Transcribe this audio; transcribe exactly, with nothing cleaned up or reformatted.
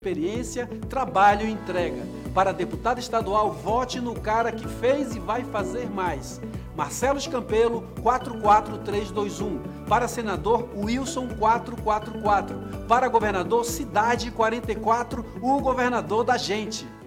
experiência, trabalho e entrega. Para deputado estadual, vote no cara que fez e vai fazer mais. Marcelo Escampelo, quatro quatro três dois um. Para senador, Wilson quatro quatro quatro. Para governador, Cidade quarenta e quatro, o governador da gente.